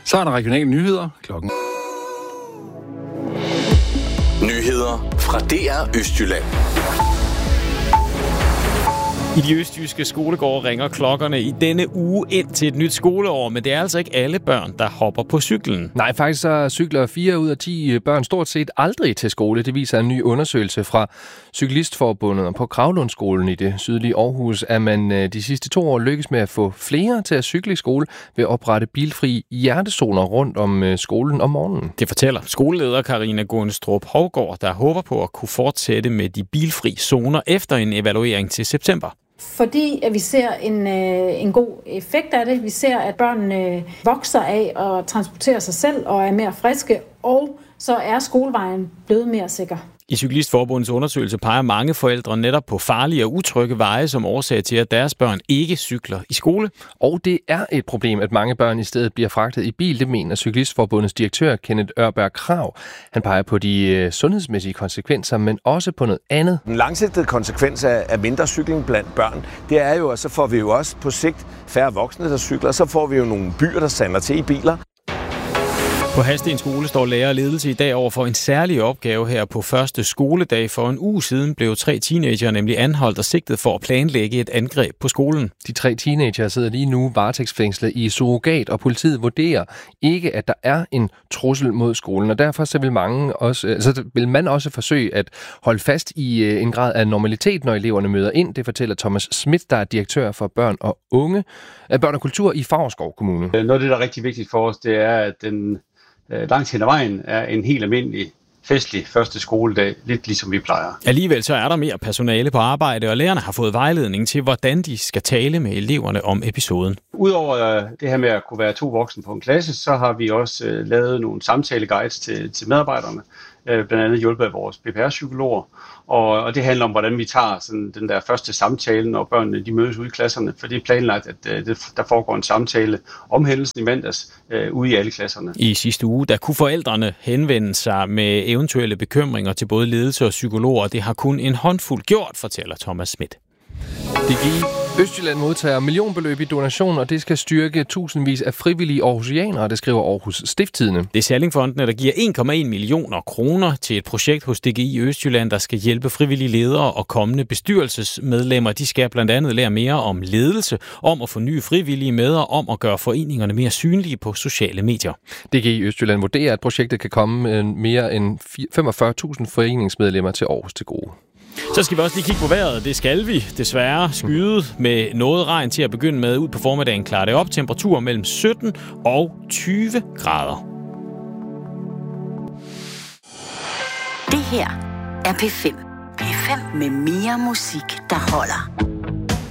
Så er der regionale nyheder klokken. Nyheder fra DR Østjylland. I de østjyske skolegårde ringer klokkerne i denne uge ind til et nyt skoleår, men det er altså ikke alle børn, der hopper på cyklen. Nej, faktisk så cykler 4 ud af 10 børn stort set aldrig til skole. Det viser en ny undersøgelse fra Cyklistforbundet, og på Kravlundskolen i det sydlige Aarhus er man de sidste 2 år lykkes med at få flere til at cykle i skole ved at oprette bilfri hjertezoner rundt om skolen om morgenen. Det fortæller skoleleder Karina Gunstrup Hovgaard, der håber på at kunne fortsætte med de bilfri zoner efter en evaluering til september. Fordi at vi ser en god effekt af det. Vi ser, at børnene vokser af at transportere sig selv og er mere friske, og så er skolevejen blevet mere sikker. I Cyklistforbundets undersøgelse peger mange forældre netop på farlige og utrygge veje som årsag til, at deres børn ikke cykler i skole. Og det er et problem, at mange børn i stedet bliver fragtet i bil. Det mener Cyklistforbundets direktør Kenneth Ørberg Krag. Han peger på de sundhedsmæssige konsekvenser, men også på noget andet. Den langsigtede konsekvens af mindre cykling blandt børn, det er jo, at så får vi jo også på sigt færre voksne, der cykler, og så får vi jo nogle byer, der sander til i biler. På Hadsten skole står lærer og ledelse i dag over for en særlig opgave her på første skoledag. For en uge siden blev 3 teenager nemlig anholdt og sigtet for at planlægge et angreb på skolen. De 3 teenager sidder lige nu varetægtsfængslet i surrogat, og politiet vurderer ikke, at der er en trussel mod skolen. Og derfor så vil man også forsøge at holde fast i en grad af normalitet, når eleverne møder ind. Det fortæller Thomas Schmidt, der er direktør for børn og kultur i Favrskov Kommune. Noget af det, der er rigtig vigtigt for os, det er, at den langt hen ad vejen er en helt almindelig festlig første skoledag, lidt ligesom vi plejer. Alligevel så er der mere personale på arbejde, og lærerne har fået vejledning til, hvordan de skal tale med eleverne om episoden. Udover det her med at kunne være 2 voksne på en klasse, så har vi også lavet nogle samtaleguides til medarbejderne, blandt andet hjulpet af vores PPR-psykologer. Og det handler om, hvordan vi tager sådan den der første samtale, når børnene de mødes ude i klasserne. For det er planlagt, at der foregår en samtale om hændelsen i mandags ude i alle klasserne. I sidste uge, der kunne forældrene henvende sig med eventuelle bekymringer til både ledelse og psykologer. Det har kun en håndfuld gjort, fortæller Thomas Schmidt. DGI Østjylland modtager millionbeløb i donation, og det skal styrke tusindvis af frivillige aarhusianere, det skriver Aarhus Stiftstidende. Det er Sallingfondene, der giver 1,1 millioner kroner til et projekt hos DGI Østjylland, der skal hjælpe frivillige ledere og kommende bestyrelsesmedlemmer. De skal blandt andet lære mere om ledelse, om at få nye frivillige med og om at gøre foreningerne mere synlige på sociale medier. DGI Østjylland vurderer, at projektet kan komme mere end 45.000 foreningsmedlemmer til Aarhus til gode. Så skal vi også lige kigge på vejret. Det skal vi desværre skyde med noget regn til at begynde med. Ud på formiddagen klarer det op. Temperaturer mellem 17 og 20 grader. Det her er P5. P5 med mere musik, der holder.